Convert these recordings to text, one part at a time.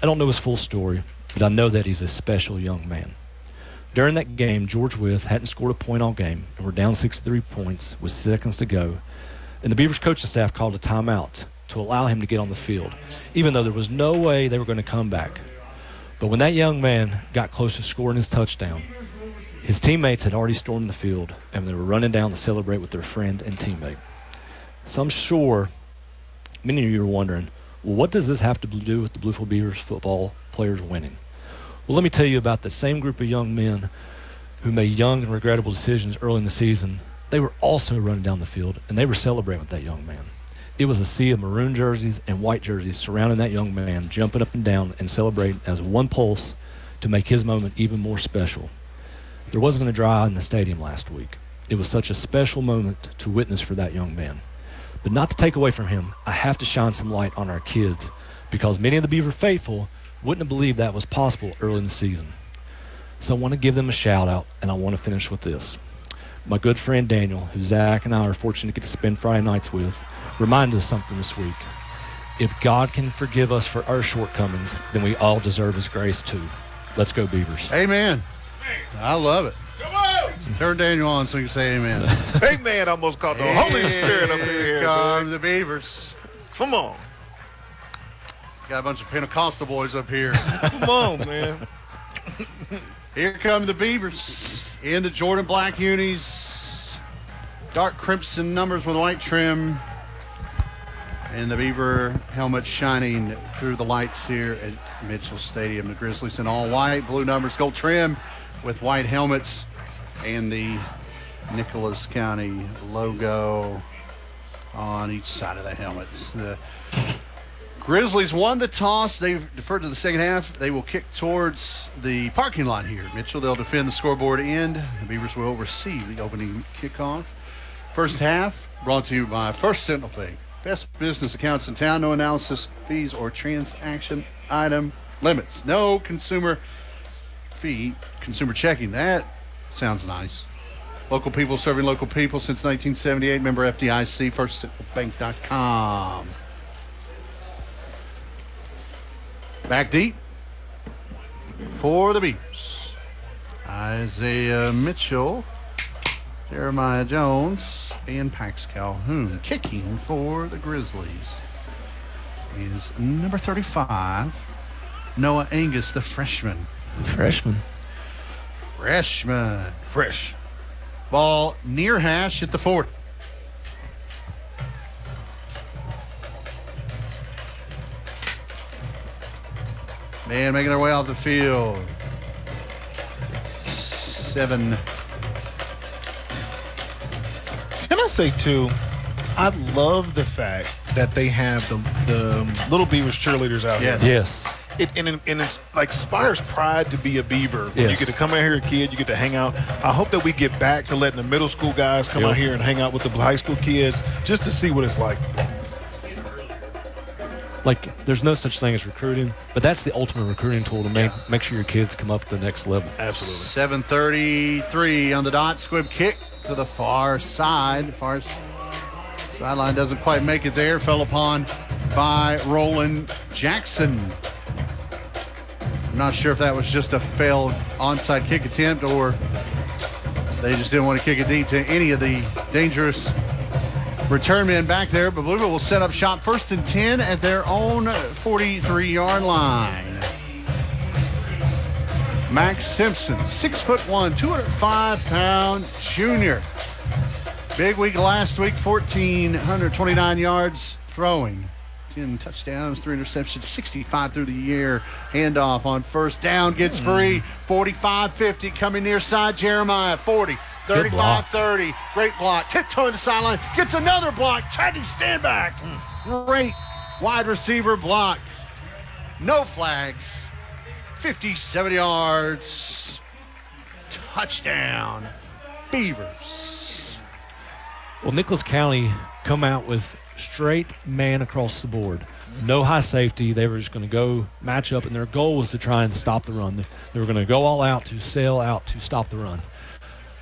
I don't know his full story, but I know that he's a special young man. During that game, George Wythe hadn't scored a point all game, and we're down 63 points with seconds to go. And the Beavers coaching staff called a timeout to allow him to get on the field, even though there was no way they were going to come back. But when that young man got close to scoring his touchdown, his teammates had already stormed the field, and they were running down to celebrate with their friend and teammate. So I'm sure many of you are wondering, well, what does this have to do with the Bluefield Beavers football players winning? Well, let me tell you about the same group of young men who made young and regrettable decisions early in the season. They were also running down the field, and they were celebrating with that young man. It was a sea of maroon jerseys and white jerseys surrounding that young man, jumping up and down and celebrating as one pulse to make his moment even more special. There wasn't a dry eye in the stadium last week. It was such a special moment to witness for that young man. But not to take away from him, I have to shine some light on our kids, because many of the Beaver faithful wouldn't have believed that was possible early in the season. So I want to give them a shout out, and I want to finish with this. My good friend Daniel, who Zach and I are fortunate to get to spend Friday nights with, reminded us something this week. If God can forgive us for our shortcomings, then we all deserve his grace too. Let's go, Beavers. Amen. I love it. Come on! Turn Daniel on so you can say amen. Amen. Almost caught the Holy Spirit up in here. Here come the Beavers. Come on. Got a bunch of Pentecostal boys up here. Come on, man. Here come the Beavers in the Jordan black unis. Dark crimson numbers with white trim. And the Beaver helmet shining through the lights here at Mitchell Stadium. The Grizzlies in all white, blue numbers, gold trim with white helmets, and the Nicholas County logo on each side of the helmets. The Grizzlies won the toss. They've deferred to the second half. They will kick towards the parking lot here at Mitchell. They'll defend the scoreboard end. The Beavers will receive the opening kickoff. First half brought to you by First Sentinel Bank. Best business accounts in town. No analysis, fees, or transaction item limits. No consumer fee, consumer checking. That sounds nice. Local people serving local people since 1978. Member FDIC, FirstCentralBank.com. Back deep for the Beavers. Isaiah Mitchell, Jeremiah Jones, and Pax Calhoun. Kicking for the Grizzlies is number 35, Noah Angus, the freshman. Freshman. Fresh. Ball near hash at the 40. Man making their way off the field. 7. Can I say, too, I love the fact that they have the Little Beavers cheerleaders out here. Yes. And it's like inspires pride to be a Beaver. When Yes. you get to come out here, a kid, you get to hang out. I hope that we get back to letting the middle school guys come out here and hang out with the high school kids just to see what it's like. Like, there's no such thing as recruiting, but that's the ultimate recruiting tool to make sure your kids come up to the next level. Absolutely. 7:33 on the dot. Squib kick to the far side. Far sideline doesn't quite make it there. Fell upon by Roland Jackson. I'm not sure if that was just a failed onside kick attempt or they just didn't want to kick it deep to any of the dangerous return men back there. But Bluefield will set up shop 1st and 10 at their own 43-yard line. Max Simpson, 6'1", 205-pound junior. Big week last week, 1,429 yards throwing. 10 touchdowns, 3 interceptions, 65 through the year. Handoff on first down, gets free. 45-50 coming near side. Jeremiah, 40, 35-30. Great block. Tiptoeing the sideline. Gets another block. Teddy Standback. Great wide receiver block. No flags. 57 yards. Touchdown. Beavers. Well, Nicholas County come out with straight man across the board. No high safety. They were just going to go match up, and their goal was to try and stop the run. They were going to go all out to sail out to stop the run.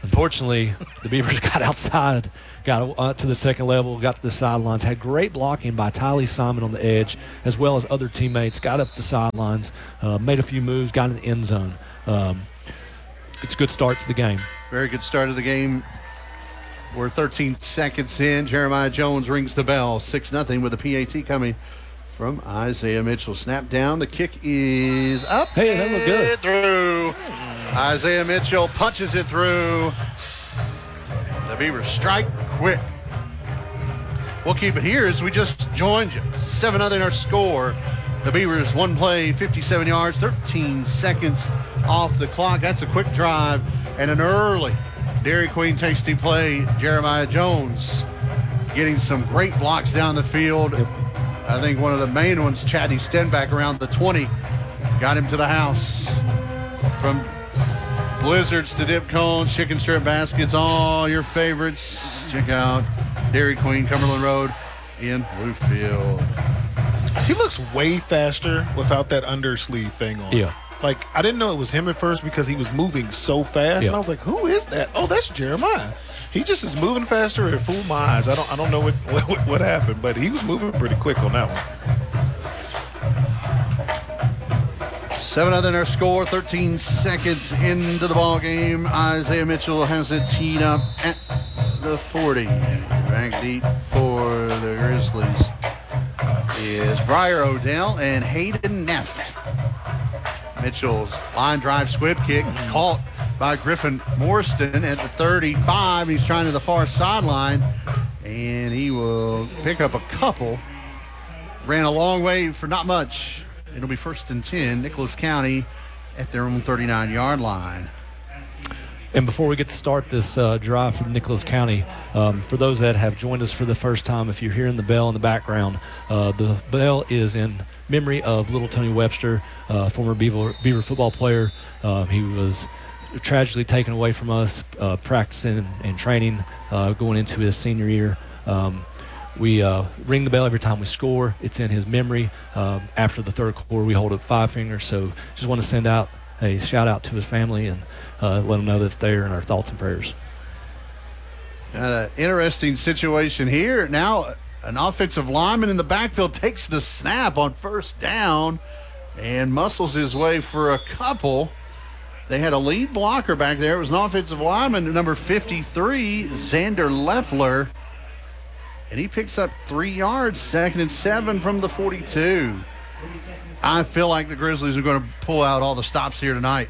Unfortunately, the Beavers got outside, got to the second level, got to the sidelines, had great blocking by Tylee Simon on the edge, as well as other teammates, got up the sidelines, made a few moves, got in the end zone. It's a good start to the game. Very good start of the game. We're 13 seconds in. Jeremiah Jones rings the bell. 6-0 with a PAT coming from Isaiah Mitchell. Snap down. The kick is up. Hey, that looked good. Through. Isaiah Mitchell punches it through. The Beavers strike quick. We'll keep it here as we just joined you. 7-0 our score. The Beavers, one play, 57 yards, 13 seconds off the clock. That's a quick drive and an early Dairy Queen tasty play. Jeremiah Jones getting some great blocks down the field. I think one of the main ones, Chadney Stenback around the 20, got him to the house. From blizzards to dip cones, chicken strip baskets, all your favorites. Check out Dairy Queen, Cumberland Road in Bluefield. He looks way faster without that undersleeve thing on. Yeah. Like, I didn't know it was him at first because he was moving so fast. Yeah. And I was like, who is that? Oh, that's Jeremiah. He just is moving faster. It fooled my eyes. I don't know what happened, but he was moving pretty quick on that one. 7-0 our score, 13 seconds into the ball game. Isaiah Mitchell has it teed up at the 40. Back deep for the Grizzlies is Briar Odell and Hayden Neff. Mitchell's line drive squib kick caught by Griffin Morston at the 35. He's trying to the far sideline, and he will pick up a couple. Ran a long way for not much. It'll be 1st and 10, Nicholas County at their own 39-yard line. And before we get to start this drive for Nicholas County, for those that have joined us for the first time, if you're hearing the bell in the background, the bell is in memory of little Tony Webster, former Beaver football player. He was tragically taken away from us, practicing and training, going into his senior year. We ring the bell every time we score. It's in his memory. After the third quarter, we hold up 5 fingers. So just want to send out a shout out to his family and let them know that they're in our thoughts and prayers. Got an interesting situation here. Now an offensive lineman in the backfield takes the snap on first down and muscles his way for a couple. They had a lead blocker back there. It was an offensive lineman, number 53, Xander Leffler. And he picks up 3 yards, 2nd and 7 from the 42. I feel like the Grizzlies are going to pull out all the stops here tonight.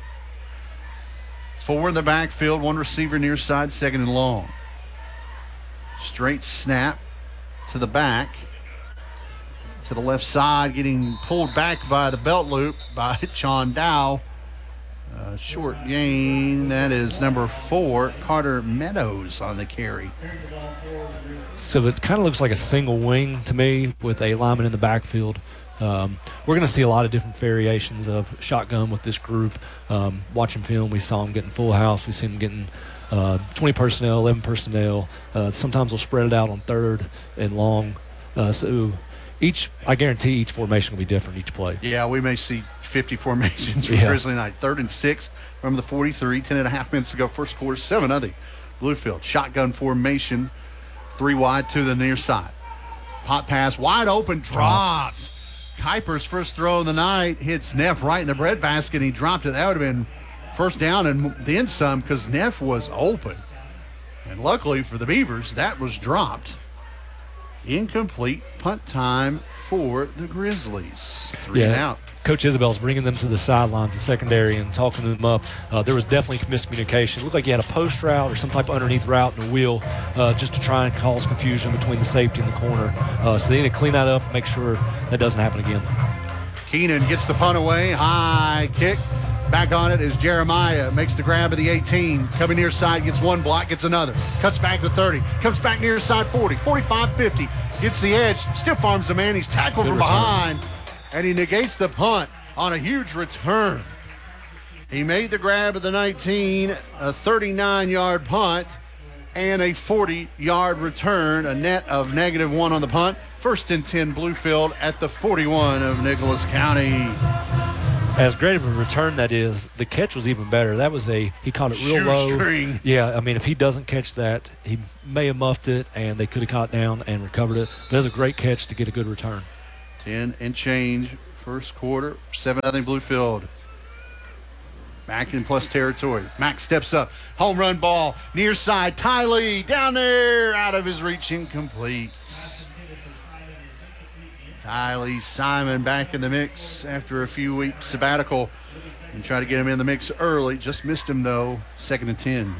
4 in the backfield, 1 receiver near side, 2nd and long. Straight snap to the back. To the left side, getting pulled back by the belt loop by John Dow. Short gain, that is number 4, Carter Meadows on the carry. So it kind of looks like a single wing to me with a lineman in the backfield. We're going to see a lot of different variations of shotgun with this group. Watching film, we saw them getting full house. We see them getting 20 personnel, 11 personnel. Sometimes they'll spread it out on 3rd and long. So I guarantee each formation will be different each play. Yeah, we may see 50 formations for Grizzly night. 3rd and 6 from the 43. 10.5 minutes to go. First quarter, 7-0. Bluefield shotgun formation. 3 wide to the near side. Pot pass wide open, dropped. Kuiper's first throw of the night hits Neff right in the breadbasket. He dropped it. That would have been first down and then some because Neff was open. And luckily for the Beavers, that was dropped. Incomplete punt time for the Grizzlies. 3 and out. Coach Isabel's bringing them to the sidelines, the secondary, and talking them up. There was definitely miscommunication. It looked like he had a post route or some type of underneath route in a wheel just to try and cause confusion between the safety and the corner. So they need to clean that up and make sure that doesn't happen again. Keenan gets the punt away. High kick. Back on it is Jeremiah. Makes the grab of the 18. Coming near side, gets 1 block, gets another. Cuts back to 30. Comes back near side 40. 45, 50. Gets the edge. Stiff arms the man. He's tackled from behind. And he negates the punt on a huge return. He made the grab of the 19, a 39-yard punt, and a 40-yard return, a net of -1 on the punt. 1st and 10 Bluefield at the 41 of Nicholas County. As great of a return that is, the catch was even better. That was he caught it real low. Shoestring. Yeah, I mean, if he doesn't catch that, he may have muffed it, and they could have caught down and recovered it. But it was a great catch to get a good return. 10 and change, first quarter, 7-0 Bluefield. Back in plus territory. Max steps up. Home run ball. Near side. Ty Lee down there. Out of his reach. Incomplete. Ty Lee Simon back in the mix after a few weeks sabbatical. And try to get him in the mix early. Just missed him, though. 2nd and 10.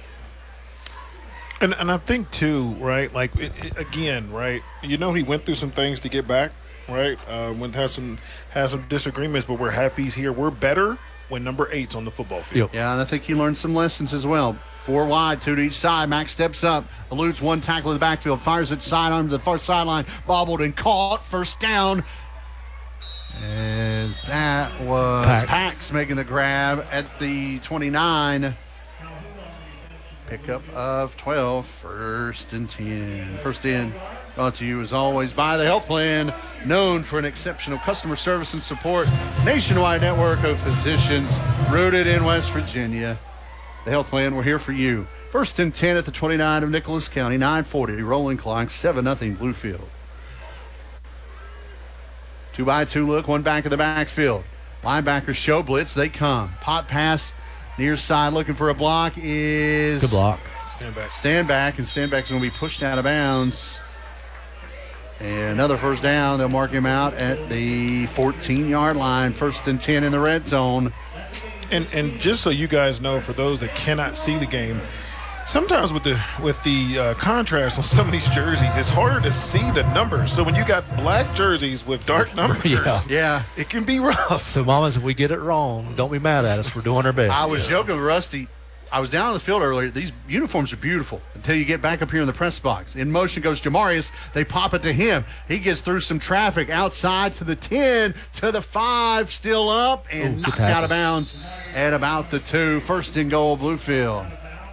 And I think, too, right, like, again, right, he went through some things to get back, right? Had some disagreements, but we're happy he's here. We're better when number 8's on the football field. Yep. Yeah, and I think he learned some lessons as well. 4 wide, 2 to each side. Max steps up, eludes one tackle in the backfield, fires it sidearm to the far sideline, bobbled and caught. First down. As that was Pax making the grab at the 29. Pickup of 12, 1st and 10. First in, brought to you as always by the Health Plan, known for an exceptional customer service and support, nationwide network of physicians rooted in West Virginia. The Health Plan, we're here for you. 1st and 10 at the 29 of Nicholas County, 9:40, rolling clock, 7-0 Bluefield. 2-by-2 look, one back in the backfield. Linebackers show blitz, they come. Pot pass. Near side looking for a block is... Good block. Stand back, and stand back's going to be pushed out of bounds. And another first down. They'll mark him out at the 14-yard line. 1st and 10 in the red zone. And just so you guys know, for those that cannot see the game, sometimes with the contrast on some of these jerseys, it's harder to see the numbers. So when you got black jerseys with dark numbers, Yeah. it can be rough. So, mamas, if we get it wrong, don't be mad at us. We're doing our best. I was joking with Rusty. I was down on the field earlier. These uniforms are beautiful until you get back up here in the press box. In motion goes Jamarius. They pop it to him. He gets through some traffic outside to the 10, to the 5, still up, and knocked out of bounds at about the 2. 1st and goal, Bluefield.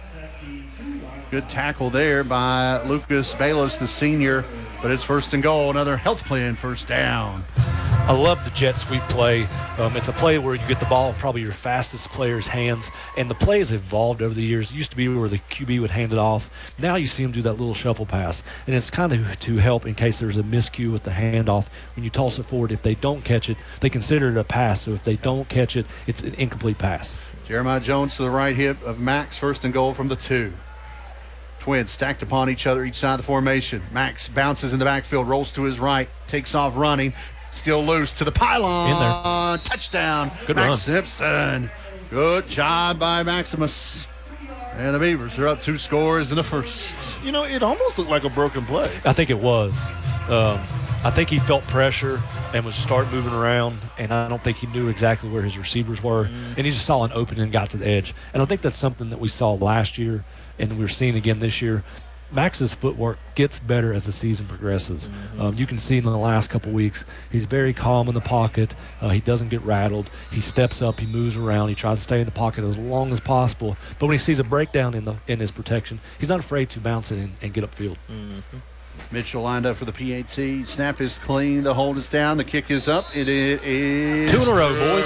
Good tackle there by Lucas Bayless, the senior, but it's 1st and goal. Another Health Plan first down. I love the jet sweep play. It's a play where you get the ball in probably your fastest player's hands, and the play has evolved over the years. It used to be where the QB would hand it off. Now you see him do that little shuffle pass, and it's kind of to help in case there's a miscue with the handoff. When you toss it forward, if they don't catch it, they consider it a pass. So if they don't catch it, it's an incomplete pass. Jeremiah Jones to the right hip of Max, 1st and goal from the 2. Twins stacked upon each other, each side of the formation. Max bounces in the backfield, rolls to his right, takes off running, still loose to the pylon. In there. Touchdown. Good Max run. Simpson. Good job by Maximus. And the Beavers are up 2 scores in the first. It almost looked like a broken play. I think it was. I think he felt pressure and was start moving around, and I don't think he knew exactly where his receivers were. And he just saw an opening and got to the edge. And I think that's something that we saw last year and we're seeing again this year. Max's footwork gets better as the season progresses. You can see in the last couple weeks, he's very calm in the pocket. He doesn't get rattled. He steps up. He moves around. He tries to stay in the pocket as long as possible. But when he sees a breakdown in his protection, he's not afraid to bounce it and get upfield. Mitchell lined up for the PAT. Snap is clean. The hold is down. The kick is up. It is 2 in a row, boys.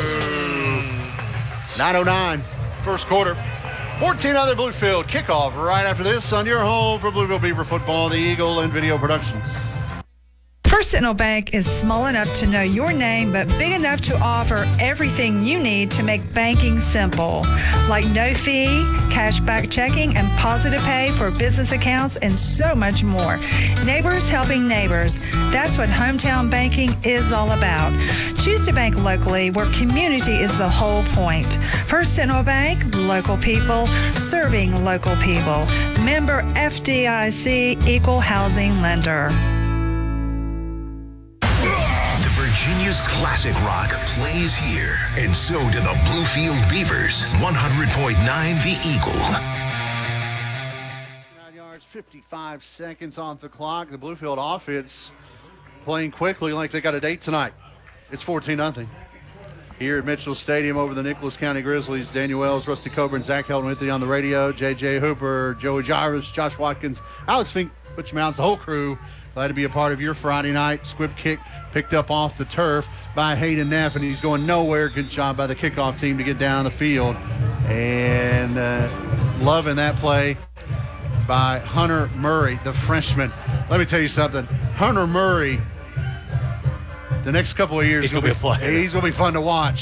9:09, first quarter. 14 other Bluefield. Kickoff right after this on your home for Bluefield Beaver football, the Eagle and Video Productions. First Sentinel Bank is small enough to know your name, but big enough to offer everything you need to make banking simple, like no fee, cashback checking, and positive pay for business accounts, and so much more. Neighbors helping neighbors. That's what hometown banking is all about. Choose to bank locally where community is the whole point. First Sentinel Bank, local people, serving local people. Member FDIC, equal housing lender. Virginia's classic rock plays here, and so do the Bluefield Beavers. 100.9 The Eagle. 9 yards, 55 seconds on the clock. The Bluefield offense playing quickly like they got a date tonight. It's 14-0. Here at Mitchell Stadium over the Nicholas County Grizzlies, Daniel Wells, Rusty Coburn, Zach Helton with you on the radio, J.J. Hooper, Joey Jarvis, Josh Watkins, Alex Fink, Butch Mounds, the whole crew, glad to be a part of your Friday night. Squib kick picked up off the turf by Hayden Neff, and he's going nowhere. Good job by the kickoff team to get down the field. And loving that play by Hunter Murray, the freshman. Let me tell you something. Hunter Murray, the next couple of years, He's gonna be a player. He's going to be fun to watch.